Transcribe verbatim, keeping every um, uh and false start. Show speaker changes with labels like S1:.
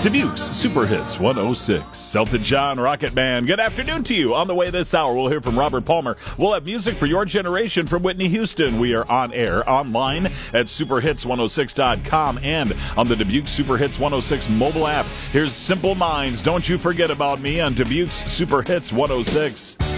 S1: Dubuque's Super Hits one oh six. Elton John, Rocket Man. Good afternoon to you. On the way this hour, we'll hear from Robert Palmer. We'll have music for your generation from Whitney Houston. We are on air online at super hits one oh six dot com and on the Dubuque Super Hits one oh six mobile app. Here's Simple Minds, Don't You Forget About Me on Dubuque's Super Hits one oh six.